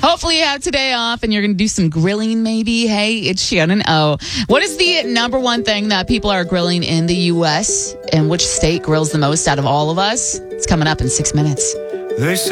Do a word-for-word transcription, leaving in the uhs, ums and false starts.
Hopefully you have today off and you're going to do some grilling maybe. Hey, it's Shannon O. What is the number one thing that people are grilling in the U S? And which state grills the most out of all of us? It's coming up in six minutes. They say